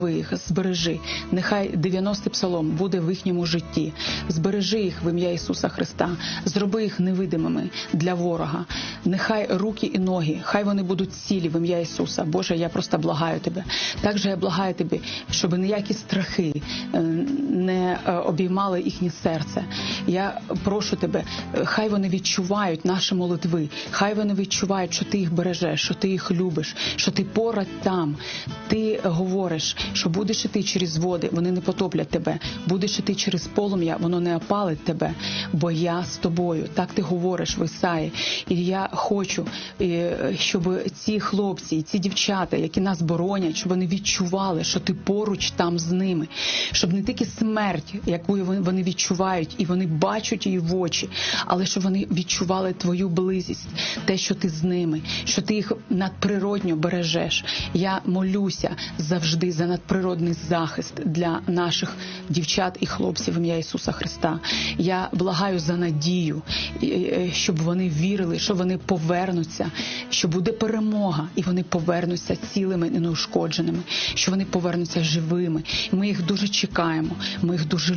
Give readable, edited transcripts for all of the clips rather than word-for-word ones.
їх, збережи. Нехай 90-й псалом буде в їхньому житті. Збережи їх в ім'я Ісуса Христа. Зроби їх невидимими для ворога. Нехай руки і ноги, хай вони будуть цілі в ім'я Ісуса. Боже, я просто благаю Тебе. Також я благаю Тебе, щоб ніякі страхи не обіймали їхнє серце. Я прошу Тебе, хай вони відчувають наші молитви. Хай вони відчувають, що Ти їх бережеш, що Ти їх любиш, що Ти поряд там. Ти говориш, що будеш іти через води, вони не потоплять тебе. Будеш іти через полум'я, воно не опалить тебе, бо я з тобою. Так ти говориш в Ісаї. І я хочу, щоб ці хлопці, ці дівчата, які нас боронять, щоб вони відчували, що ти поруч там з ними. Щоб не тільки смерть, яку вони відчувають, і вони бачать її в очі, але щоб вони відчували твою близість, те, що ти з ними, що ти їх надприродньо бережеш. Я молюся завжди за надприродний захист для наших дівчат і хлопців в ім'я Ісуса Христа. Я благаю за надію, щоб вони вірили, що вони повернуться, що буде перемога, і вони повернуться цілими і неушкодженими, що вони повернуться живими. І ми їх дуже чекаємо, ми їх дуже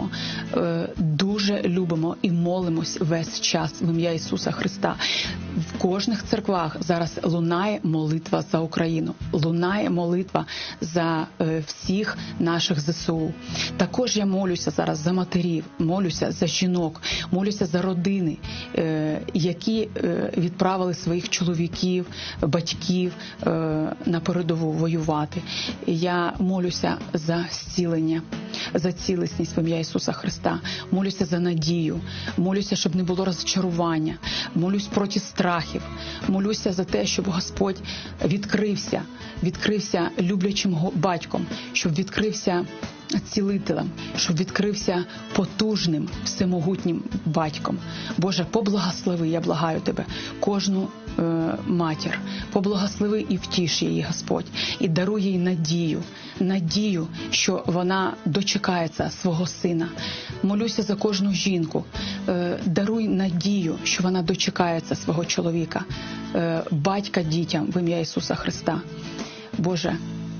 любимо і молимось весь час в ім'я Ісуса Христа. В кожних церквах зараз лунає молитва за Україну, лунає молитва за всіх наших ЗСУ. Також я молюся зараз за матерів, молюся за жінок, молюся за родини, які відправили своїх чоловіків, батьків на передову воювати. Я молюся за зцілення, за цілісність в ім'я Ісуса Христа. Молюся за надію, молюся, щоб не було розчарування, молюсь проти страхів, молюся за те, щоб Господь відкрився люблячим батьком, щоб відкрився цілителем, щоб відкрився потужним, всемогутнім батьком. Боже, поблагослови, я благаю Тебе, кожну матір, поблагослови і втіш її, Господь, і даруй їй надію, що вона дочекається свого сина. Молюся за кожну жінку, даруй надію, що вона дочекається свого чоловіка, батька дітям в ім'я Ісуса Христа. Боже,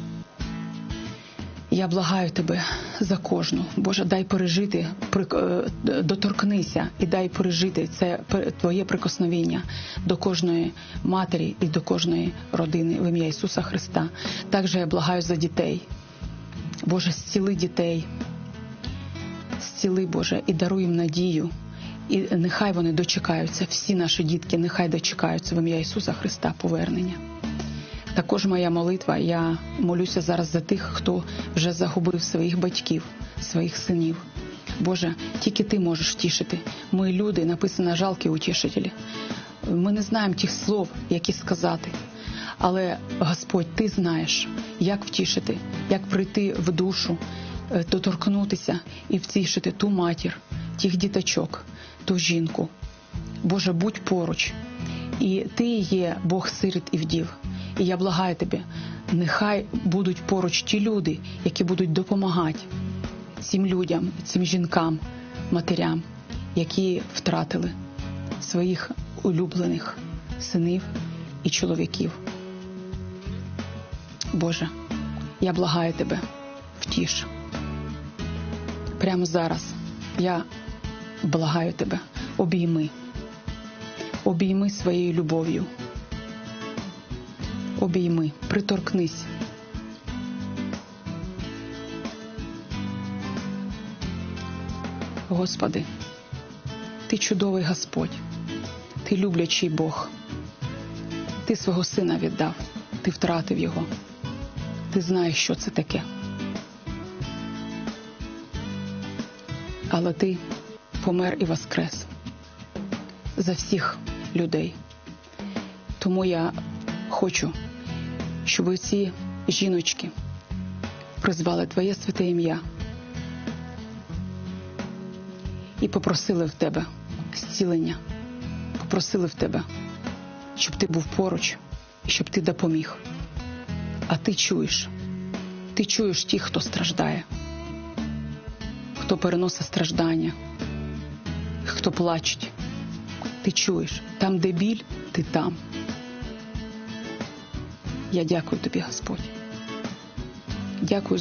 я благаю Тебе за кожну. Боже, дай пережити, доторкнися і дай пережити це Твоє прикосновення до кожної матері і до кожної родини в ім'я Ісуса Христа. Також я благаю за дітей. Боже, зціли дітей. Зціли, Боже, і даруй їм надію. І нехай вони дочекаються, всі наші дітки, нехай дочекаються в ім'я Ісуса Христа повернення. Також моя молитва, я молюся зараз за тих, хто вже загубив своїх батьків, своїх синів. Боже, тільки Ти можеш втішити. Ми люди, написано, жалкі утішителі. Ми не знаємо тих слов, які сказати. Але, Господь, Ти знаєш, як втішити, як прийти в душу, доторкнутися і втішити ту матір, тих діточок, ту жінку. Боже, будь поруч. І Ти є Бог сиріт і вдів. І я благаю Тебе, нехай будуть поруч ті люди, які будуть допомагати цим людям, цим жінкам, матерям, які втратили своїх улюблених синів і чоловіків. Боже, я благаю Тебе, втіш. Прямо зараз я благаю Тебе, обійми своєю любов'ю. Обійми, приторкнись. Господи, Ти чудовий Господь, Ти люблячий Бог. Ти свого сина віддав, Ти втратив його. Ти знаєш, що це таке. Але Ти помер і воскрес за всіх людей. Тому я хочу, щоб ці жіночки призвали Твоє святе ім'я і попросили в Тебе зцілення, попросили в Тебе, щоб Ти був поруч і щоб Ти допоміг. А Ти чуєш тих, хто страждає, хто переносить страждання, хто плаче. Ти чуєш, там, де біль, Ти там. Я дякую Тобі, Господь. Дякую